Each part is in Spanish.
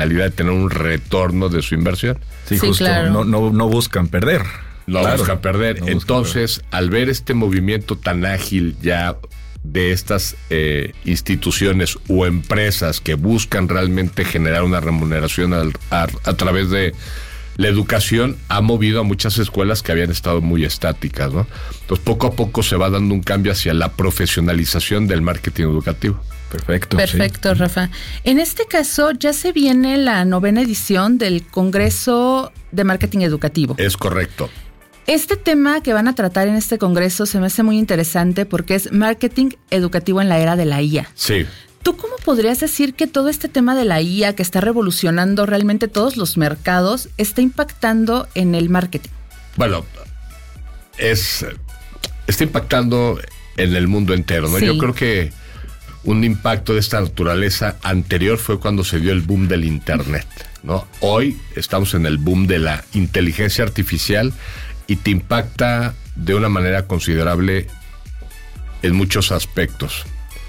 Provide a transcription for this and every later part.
de tener un retorno de su inversión. Sí, justo. Claro. No buscan perder. Buscan perder. Entonces, al ver este movimiento tan ágil ya de estas instituciones o empresas que buscan realmente generar una remuneración a través de la educación, ha movido a muchas escuelas que habían estado muy estáticas, ¿no? Entonces, poco a poco se va dando un cambio hacia la profesionalización del marketing educativo. Perfecto, sí. Rafa. En este caso, ya se viene la 9ª edición del Congreso de Marketing Educativo. Es correcto. Este tema que van a tratar en este congreso se me hace muy interesante porque es marketing educativo en la era de la IA. Sí. ¿Tú cómo podrías decir que todo este tema de la IA que está revolucionando realmente todos los mercados está impactando en el marketing? Bueno, está impactando en el mundo entero, ¿no? Sí. Yo creo que un impacto de esta naturaleza anterior fue cuando se dio el boom del Internet, ¿no? Hoy estamos en el boom de la inteligencia artificial y te impacta de una manera considerable en muchos aspectos.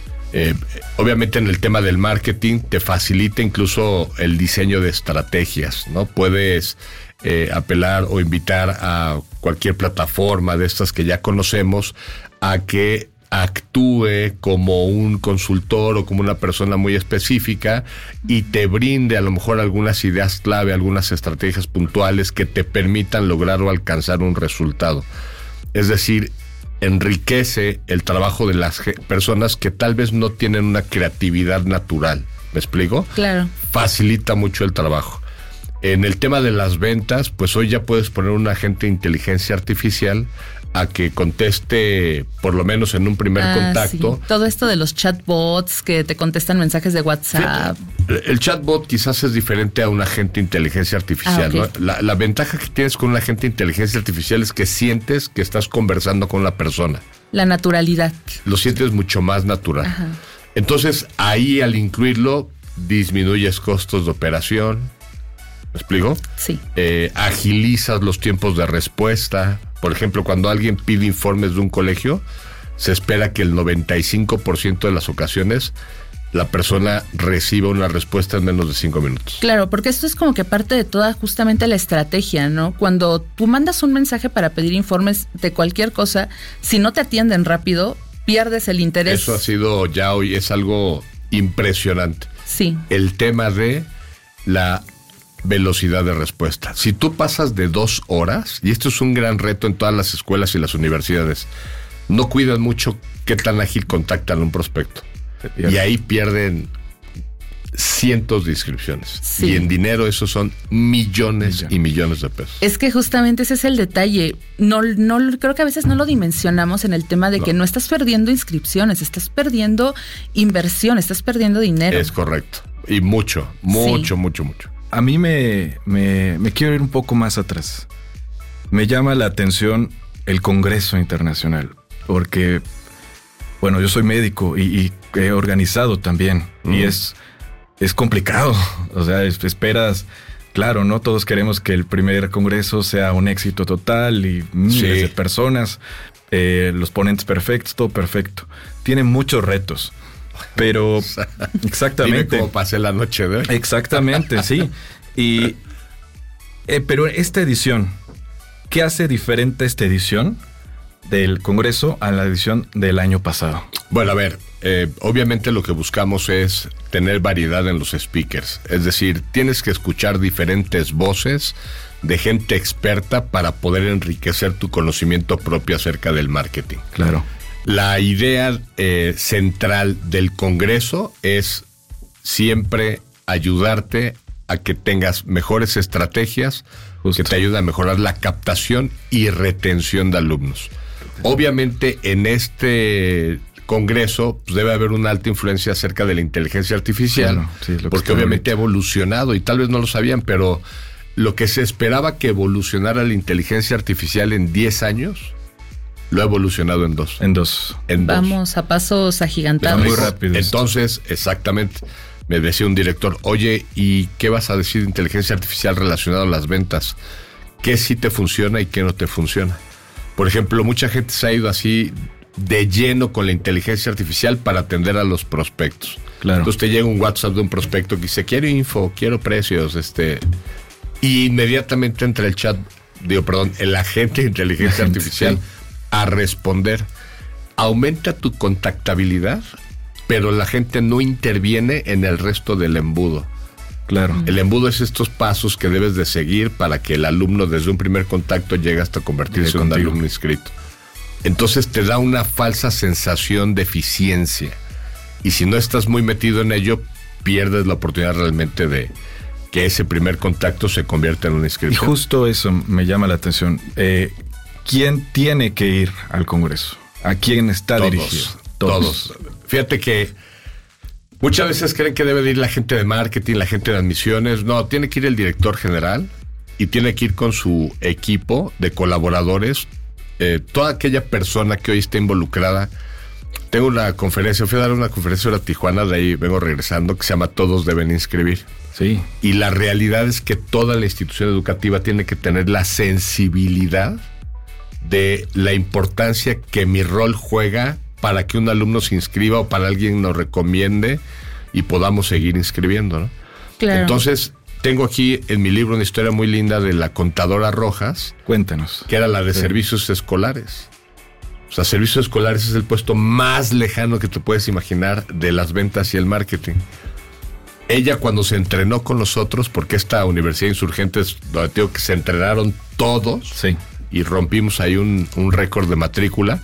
Obviamente en el tema del marketing te facilita incluso el diseño de estrategias, ¿no? Puedes apelar o invitar a cualquier plataforma de estas que ya conocemos a que actúe como un consultor o como una persona muy específica y te brinde a lo mejor algunas ideas clave, algunas estrategias puntuales que te permitan lograr o alcanzar un resultado. Es decir, enriquece el trabajo de las personas que tal vez no tienen una creatividad natural. ¿Me explico? Claro. Facilita mucho el trabajo. En el tema de las ventas, pues hoy ya puedes poner un agente de inteligencia artificial a que conteste, por lo menos en un primer contacto. Sí. Todo esto de los chatbots que te contestan mensajes de WhatsApp. El chatbot quizás es diferente a un agente de inteligencia artificial, okay, ¿no? La ventaja que tienes con un agente de inteligencia artificial es que sientes que estás conversando con la persona. La naturalidad. Lo sientes mucho más natural. Ajá. Entonces, ahí al incluirlo, disminuyes costos de operación. ¿Me explico? Sí. Agilizas los tiempos de respuesta. Por ejemplo, cuando alguien pide informes de un colegio, se espera que el 95% de las ocasiones la persona reciba una respuesta en menos de 5 minutos. Claro, porque esto es como que parte de toda justamente la estrategia, ¿no? Cuando tú mandas un mensaje para pedir informes de cualquier cosa, si no te atienden rápido, pierdes el interés. Eso ha sido ya hoy, es algo impresionante. Sí. El tema de la velocidad de respuesta. Si tú pasas de 2 horas, y esto es un gran reto en todas las escuelas y las universidades, no cuidan mucho qué tan ágil contactan a un prospecto. Y ahí pierden cientos de inscripciones. Sí. Y en dinero esos son millones y millones de pesos. Es que justamente ese es el detalle. No creo que a veces no lo dimensionamos en el tema de que no estás perdiendo inscripciones, estás perdiendo inversión, estás perdiendo dinero. Es correcto. Y mucho. A mí me quiero ir un poco más atrás. Me llama la atención el Congreso Internacional, porque, bueno, yo soy médico y he organizado también, y es complicado. O sea, esperas, claro, no todos queremos que el primer congreso sea un éxito total y miles de personas, los ponentes perfectos, todo perfecto. Tiene muchos retos. Pero exactamente. Dime cómo pasé la noche de hoy. Exactamente, sí. Pero esta edición, ¿qué hace diferente esta edición del Congreso a la edición del año pasado? Bueno, a ver, obviamente lo que buscamos es tener variedad en los speakers. Es decir, tienes que escuchar diferentes voces de gente experta para poder enriquecer tu conocimiento propio acerca del marketing. Claro. La idea central del Congreso es siempre ayudarte a que tengas mejores estrategias que te ayuden a mejorar la captación y retención de alumnos. Obviamente en este Congreso pues, debe haber una alta influencia acerca de la inteligencia artificial, claro, sí, porque obviamente ha evolucionado y tal vez no lo sabían, pero lo que se esperaba que evolucionara la inteligencia artificial en 10 años... lo ha evolucionado en 2. Vamos a pasos agigantados. Muy rápido. Entonces, exactamente, me decía un director, oye, ¿y qué vas a decir de inteligencia artificial relacionada a las ventas? ¿Qué sí te funciona y qué no te funciona? Por ejemplo, mucha gente se ha ido así de lleno con la inteligencia artificial para atender a los prospectos. Claro. Entonces te llega un WhatsApp de un prospecto que dice, quiero info, quiero precios, y inmediatamente entra el agente de inteligencia artificial a responder. Aumenta tu contactabilidad, pero la gente no interviene en el resto del embudo. Claro. El embudo es estos pasos que debes de seguir para que el alumno desde un primer contacto llegue hasta convertirse en un alumno inscrito. Entonces te da una falsa sensación de eficiencia. Y si no estás muy metido en ello, pierdes la oportunidad realmente de que ese primer contacto se convierta en una inscripción. Y justo eso me llama la atención. ¿Quién tiene que ir al Congreso? ¿A quién está dirigido? Todos. Fíjate que muchas veces creen que debe de ir la gente de marketing, la gente de admisiones. No, tiene que ir el director general y tiene que ir con su equipo de colaboradores. Toda aquella persona que hoy está involucrada. Tengo una conferencia, fui a dar una conferencia a Tijuana, de ahí vengo regresando, que se llama Todos deben inscribir. Sí. Y la realidad es que toda la institución educativa tiene que tener la sensibilidad de la importancia que mi rol juega para que un alumno se inscriba o para alguien nos recomiende y podamos seguir inscribiendo, ¿no? Claro. Entonces, tengo aquí en mi libro una historia muy linda de la contadora Rojas. Cuéntanos. Que era la de servicios escolares. O sea, servicios escolares es el puesto más lejano que te puedes imaginar de las ventas y el marketing. Ella, cuando se entrenó con nosotros, porque esta Universidad de Insurgentes, donde te digo que se entrenaron todos, sí, y rompimos ahí un récord de matrícula,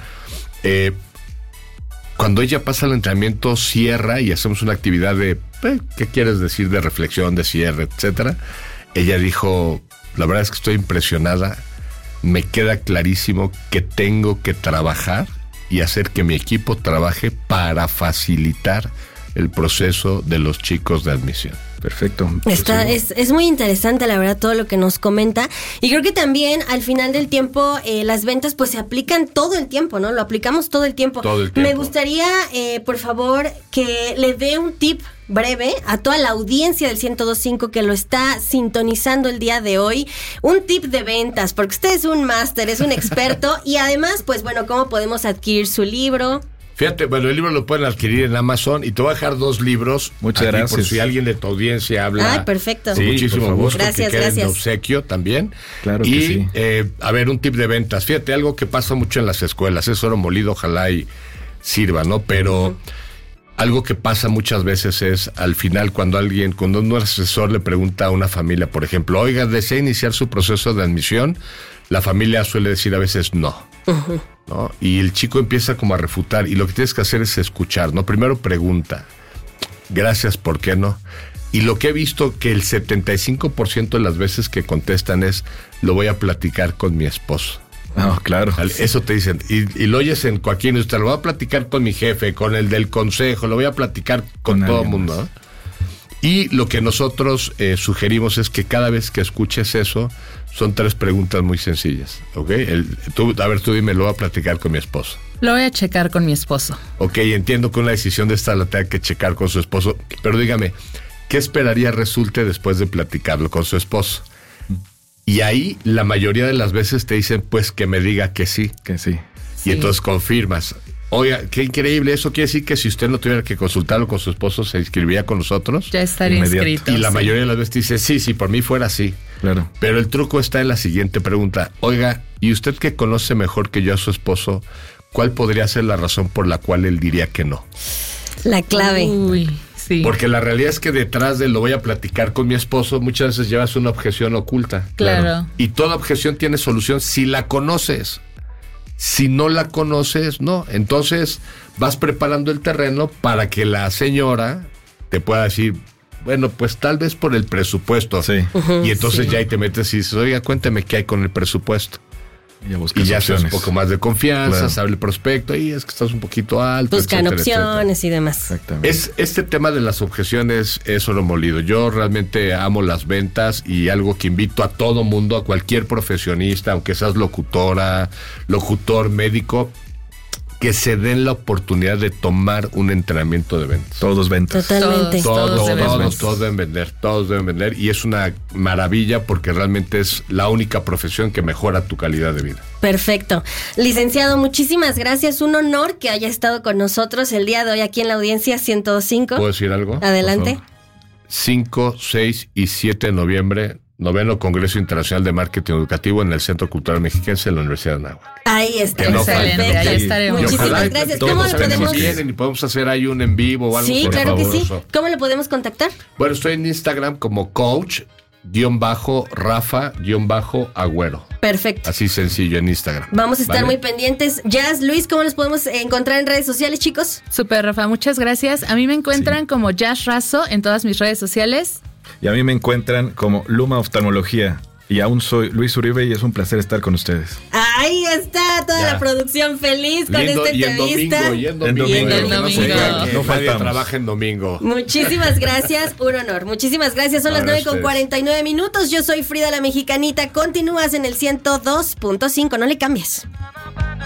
cuando ella pasa el entrenamiento, cierra y hacemos una actividad de, ¿qué quieres decir? De reflexión, de cierre, etcétera. Ella dijo, la verdad es que estoy impresionada. Me queda clarísimo que tengo que trabajar y hacer que mi equipo trabaje para facilitar el proceso de los chicos de admisión. Perfecto. Es muy interesante, la verdad, todo lo que nos comenta. Y creo que también al final del tiempo las ventas pues se aplican todo el tiempo, ¿no? Lo aplicamos todo el tiempo. Todo el tiempo. Me gustaría, por favor, que le dé un tip breve a toda la audiencia del 102.5 que lo está sintonizando el día de hoy. Un tip de ventas, porque usted es un máster, es un experto. Y además, pues bueno, ¿cómo podemos adquirir su libro? Fíjate, bueno, el libro lo pueden adquirir en Amazon y te voy a dejar 2 libros. Muchas gracias. Por si alguien de tu audiencia habla. Ay, perfecto. Con muchísimo gusto. Gracias, que queden gracias. de obsequio también. Claro que y, sí. A ver, un tip de ventas. Fíjate, algo que pasa mucho en las escuelas. Es oro molido, ojalá y sirva, ¿no? Pero algo que pasa muchas veces es, al final, cuando un asesor le pregunta a una familia, por ejemplo, oiga, ¿desea iniciar su proceso de admisión? La familia suele decir a veces no. ¿No? Y el chico empieza como a refutar y lo que tienes que hacer es escuchar, ¿no? Primero pregunta, gracias, ¿por qué no? Y lo que he visto que el 75% de las veces que contestan es, lo voy a platicar con mi esposo. No, claro. Eso te dicen, y lo oyes en cualquier industria, lo voy a platicar con mi jefe, con el del consejo, lo voy a platicar con todo el mundo, ¿no? Y lo que nosotros sugerimos es que cada vez que escuches eso, son 3 preguntas muy sencillas, ¿ok? Tú dime, lo voy a platicar con mi esposo. Lo voy a checar con mi esposo. Ok, entiendo que una decisión de esta la tenga que checar con su esposo, pero dígame, ¿qué esperaría resulte después de platicarlo con su esposo? Y ahí la mayoría de las veces te dicen, pues que me diga que sí. Que sí. Y entonces confirmas. Oiga, qué increíble, eso quiere decir que si usted no tuviera que consultarlo con su esposo, ¿se inscribiría con nosotros? Ya estaría inscrito. Y la mayoría de las veces dice, sí, por mí fuera así. Claro. Pero el truco está en la siguiente pregunta. Oiga, ¿y usted que conoce mejor que yo a su esposo, cuál podría ser la razón por la cual él diría que no? La clave. Uy, sí. Porque la realidad es que detrás de lo voy a platicar con mi esposo, muchas veces llevas una objeción oculta. Claro. Y toda objeción tiene solución si la conoces. Si no la conoces, no. Entonces vas preparando el terreno para que la señora te pueda decir, bueno, pues tal vez por el presupuesto. Sí. Y entonces ya ahí te metes y dices, oiga, cuéntame qué hay con el presupuesto. Y ya haces un poco más de confianza, sabe el prospecto, y es que estás un poquito alto. Buscan etcétera, opciones etcétera. y demás. Exactamente. Este tema de las objeciones es oro molido. Yo realmente amo las ventas y algo que invito a todo mundo, a cualquier profesionista, aunque seas locutora, locutor, médico, que se den la oportunidad de tomar un entrenamiento de ventas. Todos ventas. Totalmente. Todos deben vender. Y es una maravilla porque realmente es la única profesión que mejora tu calidad de vida. Perfecto. Licenciado, muchísimas gracias. Un honor que haya estado con nosotros el día de hoy aquí en la audiencia 102.5. ¿Puedo decir algo? Adelante. 5, 6 y 7 de noviembre, 9º Congreso Internacional de Marketing Educativo en el Centro Cultural Mexiquense de la Universidad de Anáhuac. Ahí está. No Excelente, ahí estaremos. Muchísimas gracias. ¿Cómo lo podemos? Y podemos hacer ahí un en vivo o algo. Sí, claro favor. que sí. ¿Cómo lo podemos contactar? Bueno, estoy en Instagram como coach_Rafa_Agüero. Perfecto. Así sencillo en Instagram. Vamos a estar ¿vale? muy pendientes. Jazz, Luis, ¿cómo los podemos encontrar en redes sociales, chicos? Súper, Rafa, muchas gracias. A mí me encuentran como Jazz Razo en todas mis redes sociales. Y a mí me encuentran como Luma Oftalmología. Y aún soy Luis Uribe y es un placer estar con ustedes. Ahí está toda la producción feliz con Lindo, esta entrevista. Y en domingo. No faltamos. Trabaja en domingo. Muchísimas gracias, un honor. Muchísimas gracias. Son las 9:49 minutos. Yo soy Frida la Mexicanita. Continúas en el 102.5. No le cambies.